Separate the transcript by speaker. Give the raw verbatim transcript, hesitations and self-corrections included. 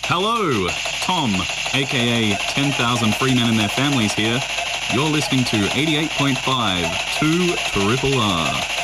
Speaker 1: Hello, Tom, aka ten thousand Free Men and Their Families here. You're listening to eighty-eight point five two Triple R.